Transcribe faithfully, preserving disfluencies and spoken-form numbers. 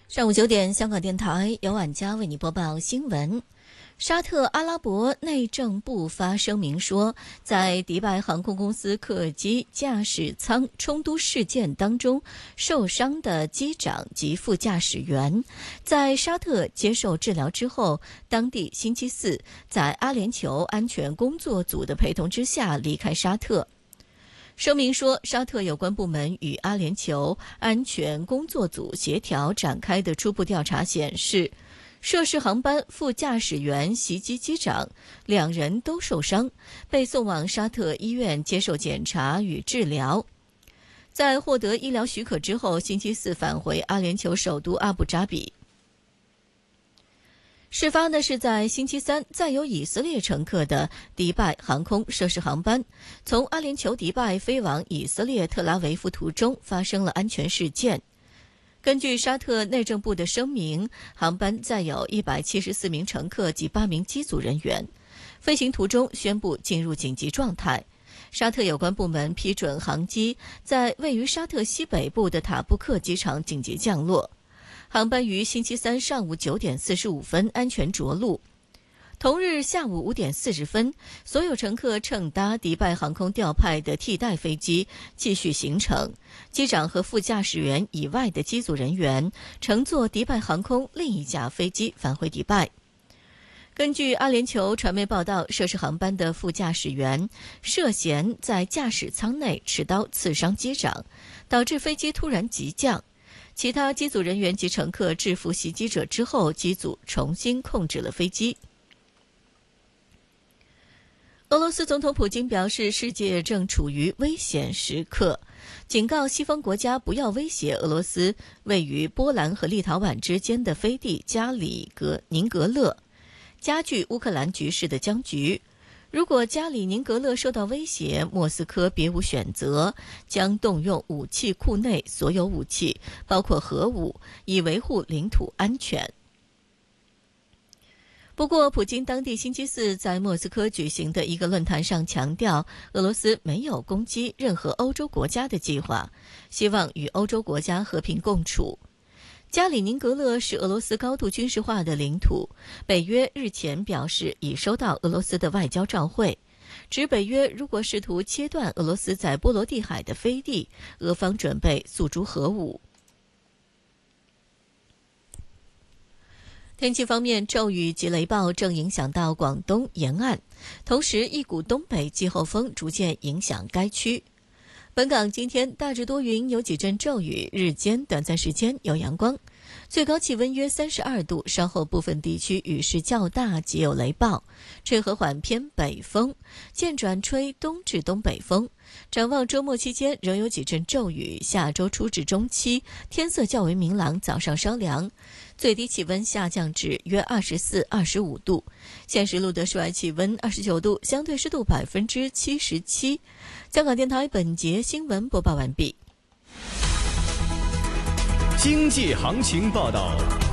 上午九点，香港电台由晚佳为你播报新闻。沙特阿拉伯内政部发声明说，在迪拜航空公司客机驾驶舱冲突事件当中受伤的机长及副驾驶员，在沙特接受治疗之后，当地星期四在阿联酋安全工作组的陪同之下离开沙特。声明说，沙特有关部门与阿联酋安全工作组协调展开的初步调查显示，涉事航班副驾驶员袭击机长，两人都受伤，被送往沙特医院接受检查与治疗。在获得医疗许可之后，星期四返回阿联酋首都阿布扎比。事发呢是在星期三，载有以色列乘客的迪拜航空涉事航班从阿联酋迪拜飞往以色列特拉维夫途中发生了安全事件。根据沙特内政部的声明，航班载有一百七十四名乘客及八名机组人员，飞行途中宣布进入紧急状态。沙特有关部门批准航机在位于沙特西北部的塔布克机场紧急降落。航班于星期三上午九点四十五分安全着陆。同日下午五点四十分，所有乘客乘搭迪拜航空调派的替代飞机继续行程，机长和副驾驶员以外的机组人员乘坐迪拜航空另一架飞机返回迪拜。根据阿联酋传媒报道，涉事航班的副驾驶员涉嫌在驾驶舱内持刀刺伤机长，导致飞机突然急降。其他机组人员及乘客制服袭击者之后，机组重新控制了飞机。俄罗斯总统普京表示，世界正处于危险时刻，警告西方国家不要威胁俄罗斯位于波兰和立陶宛之间的飞地加里格宁格勒，加剧乌克兰局势的僵局。如果加里宁格勒受到威胁，莫斯科别无选择，将动用武器库内所有武器，包括核武，以维护领土安全。不过，普京当地星期四在莫斯科举行的一个论坛上强调，俄罗斯没有攻击任何欧洲国家的计划，希望与欧洲国家和平共处。加里宁格勒是俄罗斯高度军事化的领土，北约日前表示已收到俄罗斯的外交照会，指北约如果试图切断俄罗斯在波罗的海的飞地，俄方准备诉诸核武。天气方面，骤雨及雷暴正影响到广东沿岸，同时一股东北季候风逐渐影响该区。本港今天大致多云，有几阵骤雨，日间短暂时间有阳光，最高气温约三十二度，稍后部分地区雨势较大及有雷暴，吹和缓偏北风，渐转吹东至东北风。展望周末期间仍有几阵骤雨，下周初至中期天色较为明朗，早上稍凉，最低气温下降至约二十四、二十五度。现时录得室外气温二十九度，相对湿度百分之七十七。香港电台本节新闻播报完毕。 经济行情报道。